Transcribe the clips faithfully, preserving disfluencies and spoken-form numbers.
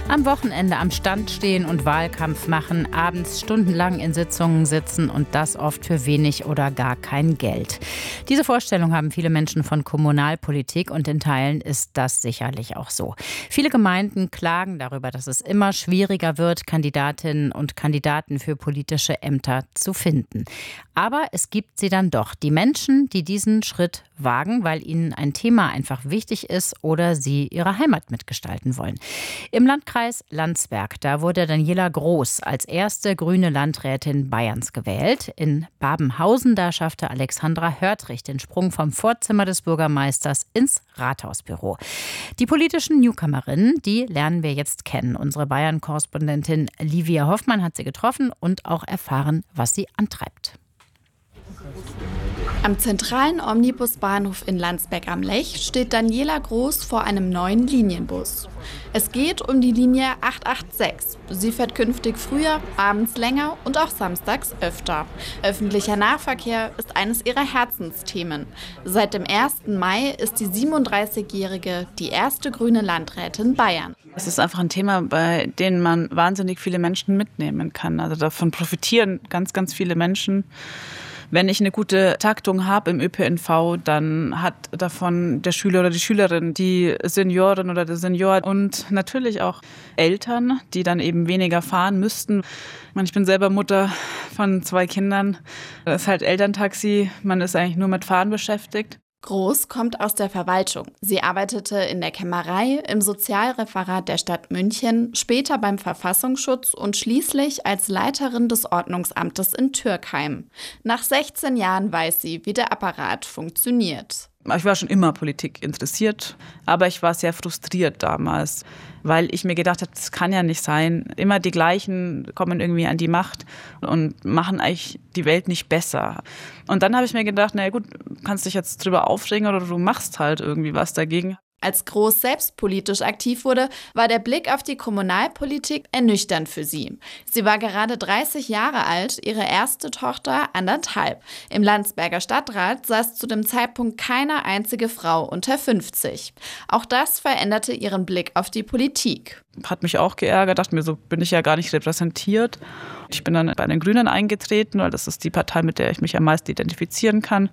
Am Wochenende am Stand stehen und Wahlkampf machen, abends stundenlang in Sitzungen sitzen und das oft für wenig oder gar kein Geld. Diese Vorstellung haben viele Menschen von Kommunalpolitik und in Teilen ist das sicherlich auch so. Viele Gemeinden klagen darüber, dass es immer schwieriger wird, Kandidatinnen und Kandidaten für politische Ämter zu finden. Aber es gibt sie dann doch, die Menschen, die diesen Schritt wagen, weil ihnen ein Thema einfach wichtig ist oder sie ihre Heimat mitgestalten wollen. Im Landkreis Landsberg, da wurde Daniela Groß als erste grüne Landrätin Bayerns gewählt. In Babenhausen, da schaffte Alexandra Hörtrich den Sprung vom Vorzimmer des Bürgermeisters ins Rathausbüro. Die politischen Newcomerinnen, die lernen wir jetzt kennen. Unsere Bayern-Korrespondentin Livia Hoffmann hat sie getroffen und auch erfahren, was sie antreibt. Am zentralen Omnibusbahnhof in Landsberg am Lech steht Daniela Groß vor einem neuen Linienbus. Es geht um die Linie acht acht sechs. Sie fährt künftig früher, abends länger und auch samstags öfter. Öffentlicher Nahverkehr ist eines ihrer Herzensthemen. Seit dem ersten Mai ist die siebenunddreißigjährige die erste grüne Landrätin Bayern. Es ist einfach ein Thema, bei dem man wahnsinnig viele Menschen mitnehmen kann. Also davon profitieren ganz, ganz viele Menschen. Wenn ich eine gute Taktung habe im Ö P N V, dann hat davon der Schüler oder die Schülerin, die Seniorin oder der Senior und natürlich auch Eltern, die dann eben weniger fahren müssten. Ich bin selber Mutter von zwei Kindern. Das ist halt Elterntaxi, man ist eigentlich nur mit Fahren beschäftigt. Groß kommt aus der Verwaltung. Sie arbeitete in der Kämmerei, im Sozialreferat der Stadt München, später beim Verfassungsschutz und schließlich als Leiterin des Ordnungsamtes in Türkheim. Nach sechzehn Jahren weiß sie, wie der Apparat funktioniert. Ich war schon immer Politik interessiert, aber ich war sehr frustriert damals, weil ich mir gedacht habe, das kann ja nicht sein. Immer die gleichen kommen irgendwie an die Macht und machen eigentlich die Welt nicht besser. Und dann habe ich mir gedacht, na gut, kannst dich jetzt drüber aufregen oder du machst halt irgendwie was dagegen. Als Groß selbst politisch aktiv wurde, war der Blick auf die Kommunalpolitik ernüchternd für sie. Sie war gerade dreißig Jahre alt, ihre erste Tochter anderthalb. Im Landsberger Stadtrat saß zu dem Zeitpunkt keine einzige Frau unter fünfzig. Auch das veränderte ihren Blick auf die Politik. Hat mich auch geärgert, dachte mir, so bin ich ja gar nicht repräsentiert. Ich bin dann bei den Grünen eingetreten, weil das ist die Partei, mit der ich mich am meisten identifizieren kann.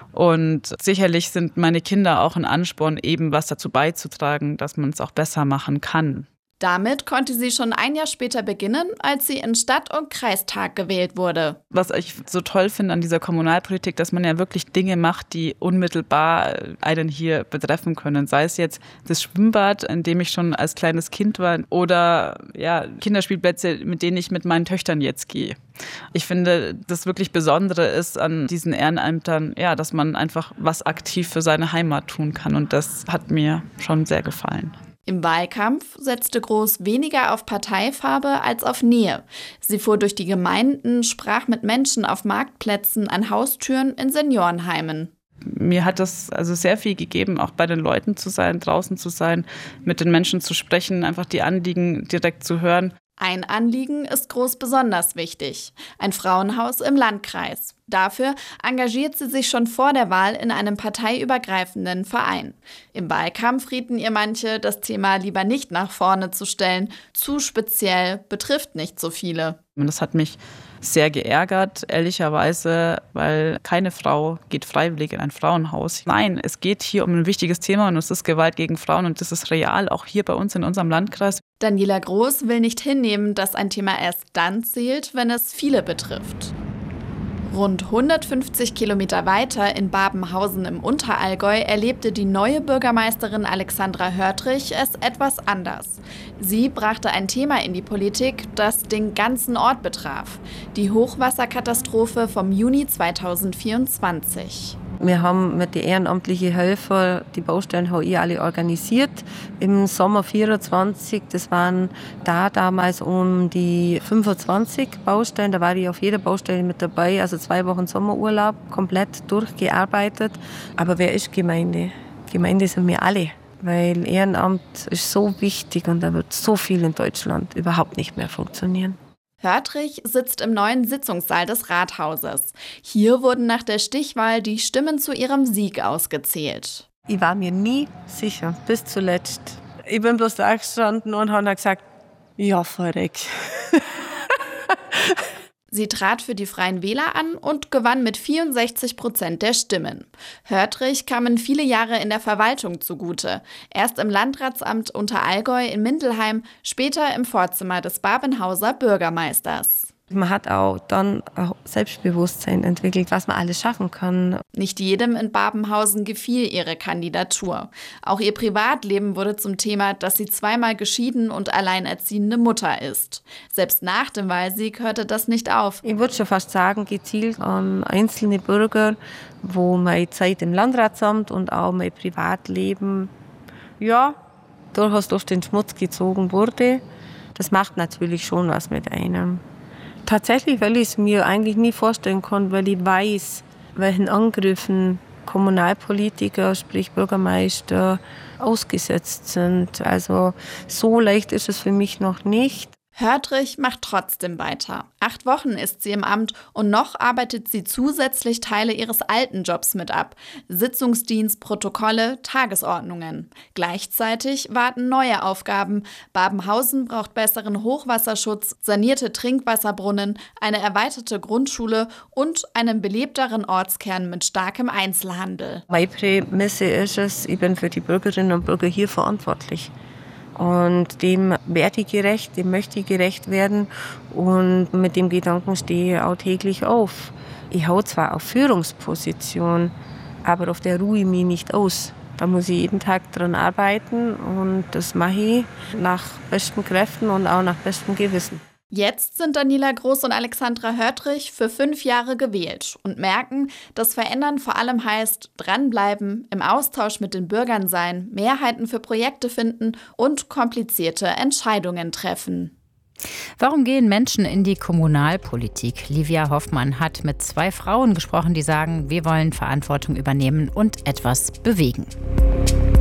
Und sicherlich sind meine Kinder auch ein Ansporn, eben was dazu beizutragen, dass man es auch besser machen kann. Damit konnte sie schon ein Jahr später beginnen, als sie in Stadt- und Kreistag gewählt wurde. Was ich so toll finde an dieser Kommunalpolitik, dass man ja wirklich Dinge macht, die unmittelbar einen hier betreffen können. Sei es jetzt das Schwimmbad, in dem ich schon als kleines Kind war, oder ja, Kinderspielplätze, mit denen ich mit meinen Töchtern jetzt gehe. Ich finde, das wirklich Besondere ist an diesen Ehrenämtern, ja, dass man einfach was aktiv für seine Heimat tun kann. Und das hat mir schon sehr gefallen. Im Wahlkampf setzte Groß weniger auf Parteifarbe als auf Nähe. Sie fuhr durch die Gemeinden, sprach mit Menschen auf Marktplätzen, an Haustüren, in Seniorenheimen. Mir hat das also sehr viel gegeben, auch bei den Leuten zu sein, draußen zu sein, mit den Menschen zu sprechen, einfach die Anliegen direkt zu hören. Ein Anliegen ist Groß besonders wichtig: ein Frauenhaus im Landkreis. Dafür engagiert sie sich schon vor der Wahl in einem parteiübergreifenden Verein. Im Wahlkampf rieten ihr manche, das Thema lieber nicht nach vorne zu stellen. Zu speziell, betrifft nicht so viele. Das hat mich sehr geärgert, ehrlicherweise, weil keine Frau geht freiwillig in ein Frauenhaus. Nein, es geht hier um ein wichtiges Thema und es ist Gewalt gegen Frauen und das ist real, auch hier bei uns in unserem Landkreis. Daniela Groß will nicht hinnehmen, dass ein Thema erst dann zählt, wenn es viele betrifft. Rund hundertfünfzig Kilometer weiter in Babenhausen im Unterallgäu erlebte die neue Bürgermeisterin Alexandra Hörtrich es etwas anders. Sie brachte ein Thema in die Politik, das den ganzen Ort betraf: die Hochwasserkatastrophe vom Juni zweitausendvierundzwanzig. Wir haben mit den ehrenamtlichen Helfern die Baustellen habe ich alle organisiert. Im Sommer vierundzwanzig, das waren da damals um die fünfundzwanzig Baustellen. Da war ich auf jeder Baustelle mit dabei, also zwei Wochen Sommerurlaub, komplett durchgearbeitet. Aber wer ist Gemeinde? Gemeinde sind wir alle, weil Ehrenamt ist so wichtig und da wird so viel in Deutschland überhaupt nicht mehr funktionieren. Hörtrich sitzt im neuen Sitzungssaal des Rathauses. Hier wurden nach der Stichwahl die Stimmen zu ihrem Sieg ausgezählt. Ich war mir nie sicher, bis zuletzt. Ich bin bloß da gestanden und habe gesagt, Ja, verreckt. Sie trat für die Freien Wähler an und gewann mit vierundsechzig Prozent der Stimmen. Hörtrich kamen viele Jahre in der Verwaltung zugute. Erst im Landratsamt Unterallgäu in Mindelheim, später im Vorzimmer des Babenhauser Bürgermeisters. Man hat auch dann auch Selbstbewusstsein entwickelt, was man alles schaffen kann. Nicht jedem in Babenhausen gefiel ihre Kandidatur. Auch ihr Privatleben wurde zum Thema, dass sie zweimal geschieden und alleinerziehende Mutter ist. Selbst nach dem Wahlsieg hörte das nicht auf. Ich würde schon fast sagen, gezielt an einzelne Bürger, wo meine Zeit im Landratsamt und auch mein Privatleben ja, durchaus durch den Schmutz gezogen wurde. Das macht natürlich schon was mit einem. Tatsächlich, weil ich es mir eigentlich nie vorstellen konnte, weil ich weiß, welchen Angriffen Kommunalpolitiker, sprich Bürgermeister, ausgesetzt sind. Also so leicht ist es für mich noch nicht. Hörtrich macht trotzdem weiter. Acht Wochen ist sie im Amt und noch arbeitet sie zusätzlich Teile ihres alten Jobs mit ab. Sitzungsdienst, Protokolle, Tagesordnungen. Gleichzeitig warten neue Aufgaben. Babenhausen braucht besseren Hochwasserschutz, sanierte Trinkwasserbrunnen, eine erweiterte Grundschule und einen belebteren Ortskern mit starkem Einzelhandel. Meine Prämisse ist es, ich bin für die Bürgerinnen und Bürger hier verantwortlich. Und dem werde ich gerecht, dem möchte ich gerecht werden und mit dem Gedanken stehe ich auch täglich auf. Ich hau zwar auf Führungsposition, aber auf der ruhe ich mich nicht aus. Da muss ich jeden Tag dran arbeiten und das mache ich nach besten Kräften und auch nach bestem Gewissen. Jetzt sind Daniela Groß und Alexandra Hörtrich für fünf Jahre gewählt und merken, dass Verändern vor allem heißt, dranbleiben, im Austausch mit den Bürgern sein, Mehrheiten für Projekte finden und komplizierte Entscheidungen treffen. Warum gehen Menschen in die Kommunalpolitik? Livia Hoffmann hat mit zwei Frauen gesprochen, die sagen, wir wollen Verantwortung übernehmen und etwas bewegen.